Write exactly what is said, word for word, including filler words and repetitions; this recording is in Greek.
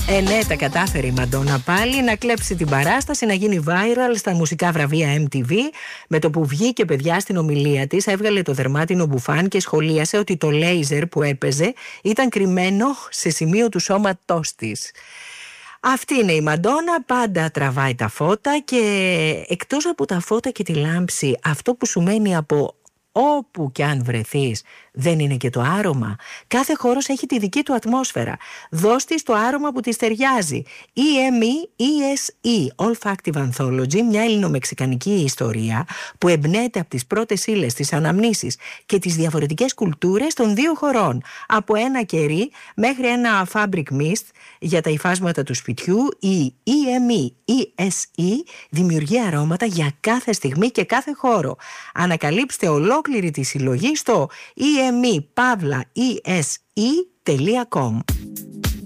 Ε, ναι, τα κατάφερε η Μαντόνα πάλι να κλέψει την παράσταση, να γίνει viral στα μουσικά βραβεία εμ τι βι. Με το που βγήκε, παιδιά, στην ομιλία της, έβγαλε το δερμάτινο μπουφάν και σχολίασε ότι το λέιζερ που έπαιζε ήταν κρυμμένο σε σημείο του σώματός της. Αυτή είναι η Μαντόνα, πάντα τραβάει τα φώτα και εκτός από τα φώτα και τη λάμψη, αυτό που σου μένει από όπου κι αν βρεθείς δεν είναι και το άρωμα. Κάθε χώρος έχει τη δική του ατμόσφαιρα. Δώσ' της το άρωμα που της ταιριάζει. ι εμ ι ι ες ι, Olfactive Anthology, μια ελληνομεξικανική ιστορία που εμπνέεται από τις πρώτες ύλες, τις αναμνήσεις και τις διαφορετικές κουλτούρες των δύο χωρών. Από ένα κερί μέχρι ένα fabric mist για τα υφάσματα του σπιτιού, η ι εμ ι ι ες ι δημιουργεί αρώματα για κάθε στιγμή και κάθε χώρο. Ανακαλύψτε ολόκληρη τη συλλογή στο ι εμ ι παύλα ι ες ι τελεία κομ.